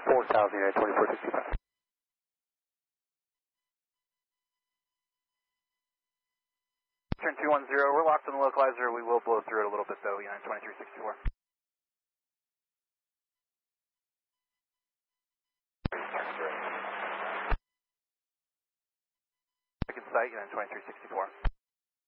4000, United 2465. Turn 210, we're locked on the localizer. We will blow through it a little bit though, United 2364. Second sight, United 2364.